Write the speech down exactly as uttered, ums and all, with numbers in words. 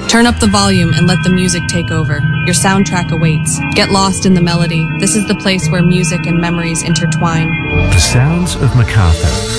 Turn up the volume and let the music take over. Your soundtrack awaits. Get lost in the melody. This is the place where music and memories intertwine. The sounds of MacArthur.